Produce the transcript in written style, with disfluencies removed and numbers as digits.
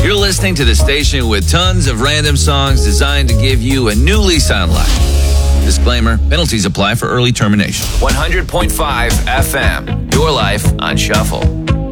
You're listening to the station with tons of random songs designed to give you a new lease on life. Disclaimer, penalties apply for early termination. 100.5 FM, your life on shuffle.